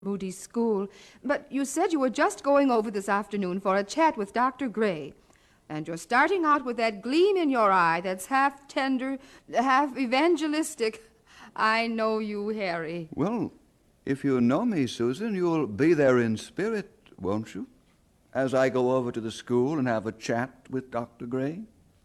Moody's school, but you said you were just going over this afternoon for a chat with Dr. Gray. And you're starting out with that gleam in your eye that's half tender, half evangelistic. I know you, Harry. Well, if you know me, Susan, you'll be there in spirit, won't you? As I go over to the school and have a chat with Dr. Gray.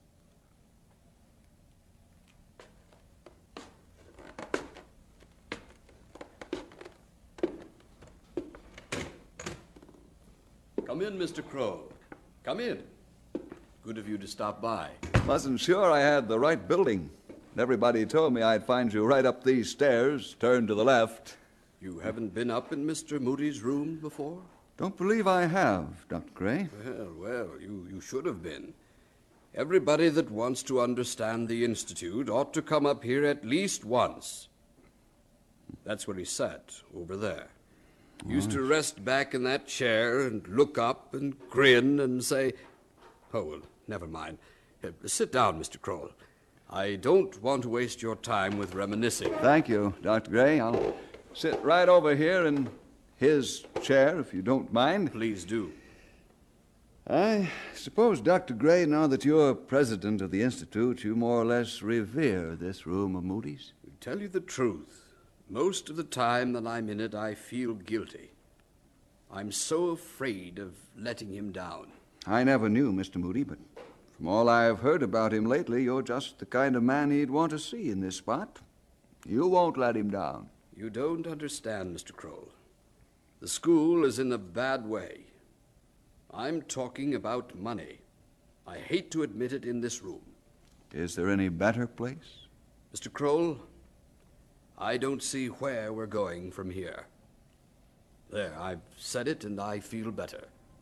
Come in, Mr. Crow. Come in. Good of you to stop by. Wasn't sure I had the right building. Everybody told me I'd find you right up these stairs, turn to the left. You haven't been up in Mr. Moody's room before? Don't believe I have, Dr. Gray. Well, you should have been. Everybody that wants to understand the Institute ought to come up here at least once. That's where he sat, over there. Used to rest back in that chair and look up and grin and say, oh, well, never mind. Sit down, Mr. Kroll. I don't want to waste your time with reminiscing. Thank you, Dr. Gray. I'll sit right over here in his chair, if you don't mind. Please do. I suppose, Dr. Gray, now that you're president of the Institute, you more or less revere this room of Moody's? To tell you the truth, most of the time that I'm in it, I feel guilty. I'm so afraid of letting him down. I never knew Mr. Moody, but from all I've heard about him lately, you're just the kind of man he'd want to see in this spot. You won't let him down. You don't understand, Mr. Kroll. The school is in a bad way. I'm talking about money. I hate to admit it in this room. Is there any better place? Mr. Kroll, I don't see where we're going from here. There, I've said it and I feel better.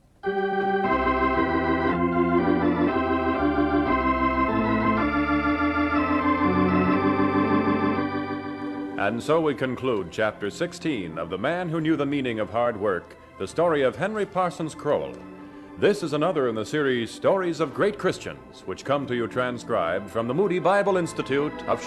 And so we conclude Chapter 16 of The Man Who Knew the Meaning of Hard Work, the story of Henry Parsons Kroll. This is another in the series Stories of Great Christians, which come to you transcribed from the Moody Bible Institute of